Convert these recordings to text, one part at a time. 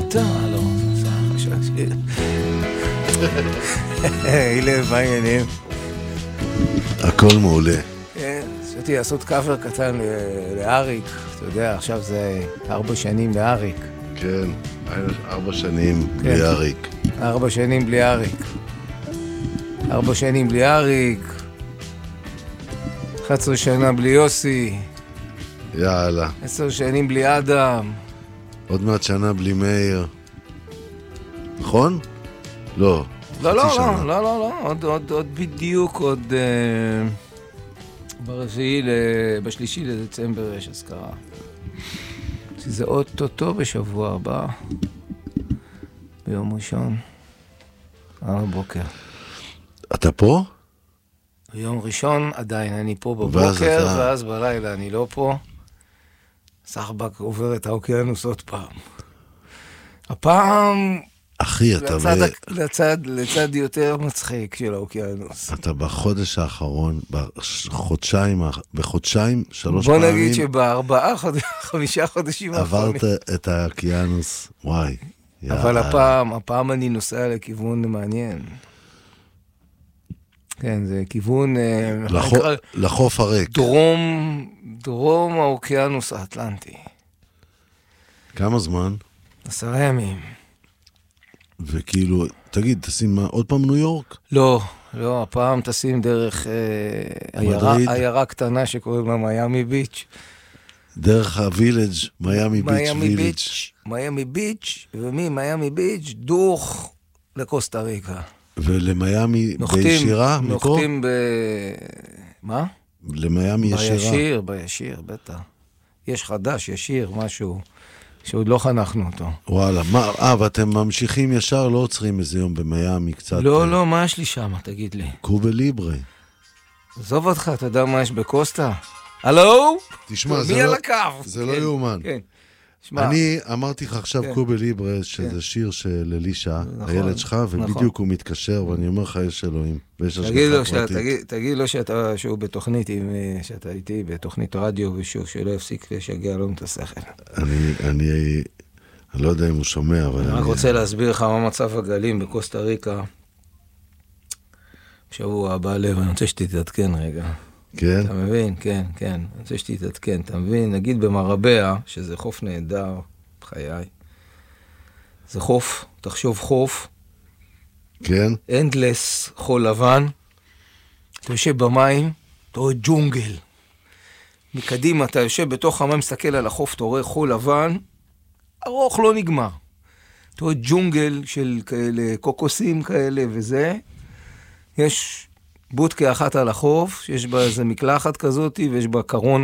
אתה, לא, אילב, מה העניינים? הכל מעולה. כן, רציתי לעשות קאבר קטן לאריק, אתה יודע, עכשיו זה 4 שנים לאריק. כן, 4 שנים בלי אריק. 4 שנים בלי אריק. 4 שנים בלי אריק. 11 שנה בלי יוסי. יאללה. 10 שנים בלי אדם. עוד מעט שנה בלי מאיר. נכון? לא. לא, עוד בדיוק, עוד בשלישי לדצמבר יש אזכרה. זה אוטוטו בשבוע הבא, ביום ראשון, על הבוקר. אתה פה? ביום ראשון עדיין אני פה בבוקר, ואז בלילה אני לא פה. סחבק עובר את האוקיינוס עוד פעם. הפעם... אחי, אתה לצד יותר מצחיק של האוקיינוס. אתה בחודש האחרון, בחודשיים, 3 פעמים... בוא נגיד ב5 חודשים האחרונים. עברת את האוקיינוס, וואי. אבל הפעם אני נוסע לכיוון מעניין. כן, זה כיוון... לחוף הריק. דרום האוקיינוס האטלנטי. כמה זמן? 10 ימים. וכאילו, תגיד, תשים עוד פעם ניו יורק? לא, הפעם תשים דרך עיירה קטנה שקוראים לה מיאמי ביץ'. דרך הווילג', מיאמי ביץ' וילג'. מיאמי ביץ', וממיאמי ביץ' דוך לקוסטה ריקה. ולמיאמי בישירה? נוחתים מה? למיאמי ישירה? בישיר, בטח. יש חדש, ישיר, משהו שעוד לא חנכנו אותו. וואלה, ואתם ממשיכים ישר, לא עוצרים איזה יום במיאמי קצת? לא, מה יש לי שם, תגיד לי? קובה ליברה. עזוב אותך, אתה יודע מה יש בקוסטה? הלו? תשמע, זה לא יאומן. כן. אני אמרתי לך עכשיו קובה ליברה, שזה שיר של אלישה, הילד שלך, ובדיוק הוא מתקשר, ואני אומר לך, יש אלוהים, ויש השגחה פרטית. תגיד לו שהוא בתוכנית, שאתה איתי בתוכנית רדיו, שלא יפסיק לשגע לו את השכל. אני לא יודע אם הוא שומע, אבל אני רק רוצה להסביר לך מה מצב הגלים בקוסטה ריקה, בשבוע הבא לב, אני רוצה שתתעדכן רגע. כן? אתה מבין? כן. אני רוצה שתתעדכן, אתה מבין? נגיד במרבע, שזה חוף נהדר, בחיי. זה חוף, תחשוב חוף. כן? אנדלס, חול לבן. אתה יושב במים, אתה רואה ג'ונגל. מקדימה, אתה יושב בתוך המים, מסתכל על החוף, אתה רואה חול לבן. ארוך לא נגמר. אתה רואה ג'ונגל של כאלה, קוקוסים כאלה וזה. יש... בוטקה אחת על החוף, שיש בה איזה מקלחת כזאת, ויש בה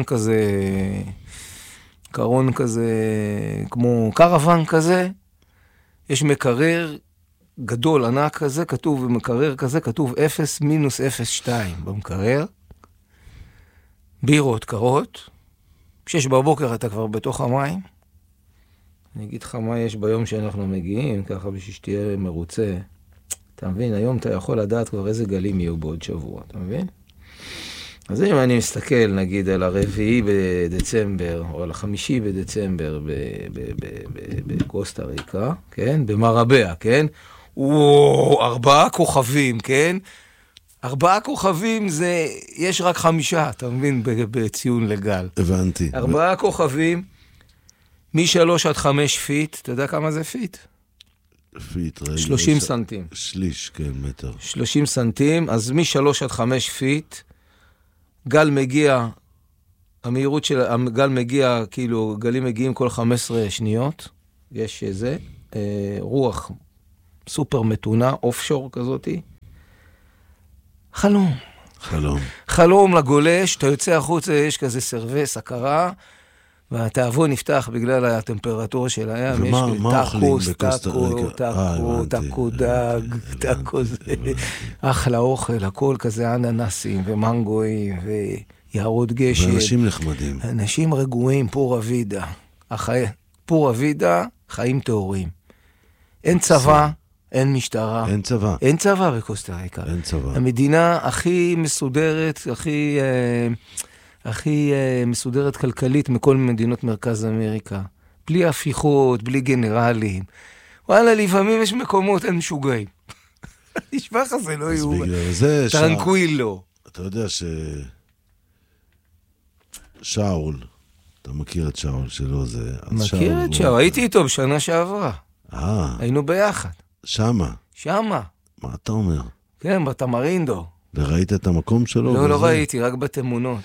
קרון כזה, כמו קרוון כזה. יש מקרר גדול, ענק כזה, כתוב במקרר כזה, כתוב 0-02 במקרר. בירות קרות. 6 בבוקר אתה כבר בתוך המים. אני אגיד לך מה יש ביום שאנחנו מגיעים, ככה בשביל שתהיה מרוצה. אתה מבין? היום אתה יכול לדעת כבר איזה גלים יהיו בעוד שבוע, אתה מבין? אז אם אני מסתכל, נגיד, על 4 בדצמבר, או על 5 בדצמבר בקוסטה ריקה, כן? במרבע, כן? 4 כוכבים, כן? 4 כוכבים זה, יש רק 5, אתה מבין? בציון לגל. הבנתי. 4 כוכבים, מ3 עד 5 פיט, אתה יודע כמה זה פיט? פיט, רגע. 30 סנטים. שליש, כן, מטר. 30 סנטים, אז מ3 עד 5 פיט, גל מגיע, המהירות של הגל מגיע, כאילו, גלים מגיעים כל 15 שניות, יש איזה, רוח סופר מתונה, אופשור כזאתי. חלום לגולש, אתה יוצא החוצה, יש כזה סרווס, הכרה, והתאבון נפתח בגלל הטמפרטורה של הים. ומה אוכלים בקוסטה ריקה? טאקו דג, טאקו זה, אחלה אוכל, הכל כזה אננסים ומנגויים ויערות גשם. ואנשים נחמדים. אנשים רגועים, פורה וידה. פורה וידה, חיים טהורים. אין צבא, אין משטרה. אין צבא. אין צבא בקוסטה ריקה. אין צבא. המדינה הכי מסודרת, הכי מסודרת כלכלית מכל מדינות מרכז אמריקה. בלי הפיכות, בלי גנרלים. וואלה, לפעמים יש מקומות, אין משוגעים. נשמע לך זה לא יהיו... טרנקווילו. אתה יודע שאול, אתה מכיר את שאול שלו, זה... מכיר את שאול, הייתי איתו בשנה שעברה. היינו ביחד. שמה? שמה. מה אתה אומר? כן, בתמרינדו. וראית את המקום שלו? לא, לא ראיתי, רק בתמונות.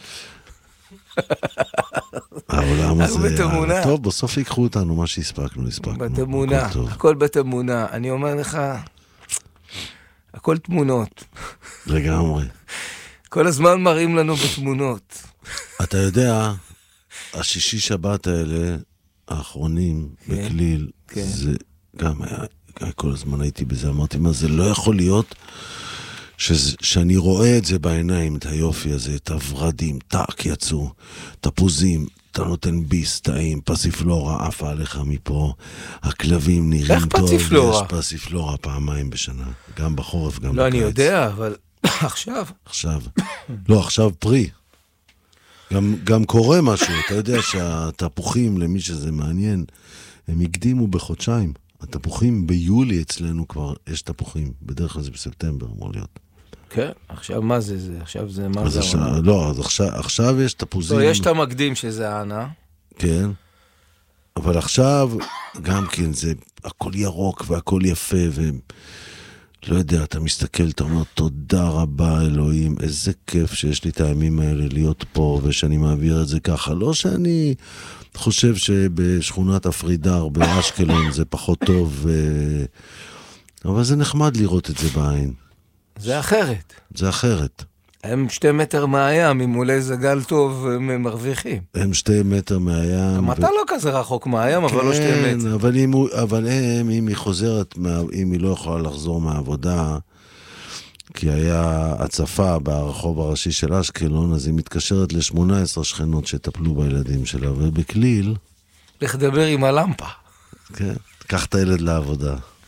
העולם הזה... טוב, בסוף ייקחו אותנו, מה שהספקנו. בתמונה, הכל בתמונה. אני אומר לך, הכל תמונות. לגמרי. כל הזמן מראים לנו בתמונות. אתה יודע, השישי שבת האלה, האחרונים, בכליל, זה גם היה, כל הזמן הייתי בזה, אמרתי, מה זה לא יכול להיות שאני רואה את זה בעיניים, את היופי הזה, את הורדים, טאק יצאו, תפוזים, אתה נותן ביס, טעים, פסיפלורה עפה עליך מפה, הכלבים נראים טוב, פסיפלורה? יש פסיפלורה פעמיים בשנה, גם בחורף, גם לא, בקיץ. אני יודע, אבל עכשיו. עכשיו. לא, עכשיו פרי. גם קורה משהו, אתה יודע שהתפוחים, למי שזה מעניין, הם הקדימו בחודשיים. התפוחים ביולי אצלנו כבר, יש תפוחים, בדרך כלל זה בספטמבר, אמור להיות. כן, עכשיו מה זה? עכשיו זה מה זה? לא, אז עכשיו יש תפוזים. לא, יש את המקדים שזה הענה. כן, אבל עכשיו גם כן, זה הכל ירוק והכל יפה, ולא יודע, אתה מסתכל, אתה אומר, תודה רבה אלוהים, איזה כיף שיש לי את הימים האלה להיות פה, ושאני מעביר את זה ככה. לא שאני חושב שבשכונת הפרידר באשקלון זה פחות טוב, אבל זה נחמד לראות את זה בעין. זה אחרת. זה אחרת. הם 2 מטר מהים, אם אולי זה גל טוב, הם מרוויחים. הם 2 מטר מהים. גם אתה לא כזה רחוק מהים, אבל לא 2 מטר. אבל אם היא חוזרת, אם היא לא יכולה לחזור מהעבודה, כי היה הצפה ברחוב הראשי של אשקלון, אז היא מתקשרת ל18 שכנות שטפלו בילדים שלה, ובכליל... לך דבר עם הלמפה. כן, קח את הילד לעבודה.